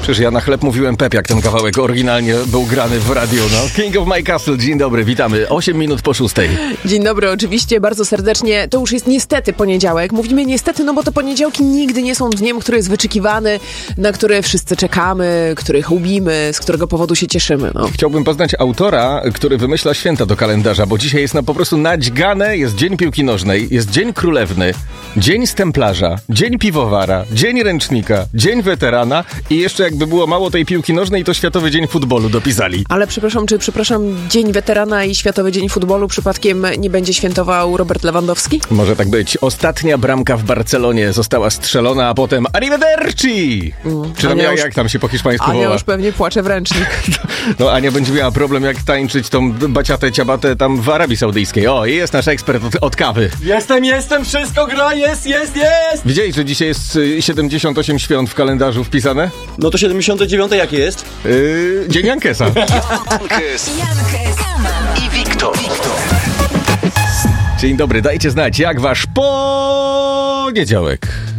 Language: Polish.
Przecież ja na chleb mówiłem Pep, jak ten kawałek oryginalnie był grany w radiu, no. King of My Castle, dzień dobry, witamy. 8 minut po 6. Dzień dobry, oczywiście, bardzo serdecznie. To już jest niestety poniedziałek. Mówimy niestety, no bo to poniedziałki nigdy nie są dniem, który jest wyczekiwany, na który wszyscy czekamy, których lubimy, z którego powodu się cieszymy, no. Chciałbym poznać autora, który wymyśla święta do kalendarza, bo dzisiaj jest po prostu nadźgane, jest Dzień Piłki Nożnej, jest Dzień Królewny, Dzień Stemplarza, Dzień Piwowara, Dzień Ręcznika, Dzień Weterana i jeszcze jakby było mało tej piłki nożnej, to Światowy Dzień Futbolu dopisali. Ale przepraszam, Dzień Weterana i Światowy Dzień Futbolu przypadkiem nie będzie świętował Robert Lewandowski? Może tak być. Ostatnia bramka w Barcelonie została strzelona, a potem arrivederci! Czy tam jak tam się po hiszpańsku Ania woła? już pewnie płacze w ręcznik. No Ania będzie miała problem, jak tańczyć tą baciatę, ciabatę tam w Arabii Saudyjskiej. O, i jest nasz ekspert od kawy. Jestem, wszystko gra, jest! Widzieli, że dzisiaj jest 78 świąt w kalendarzu wpisane? No to 79 jakie jest? Dzień Jankesa. Jankes i Wiktor. Dzień dobry, dajcie znać, jak wasz poniedziałek.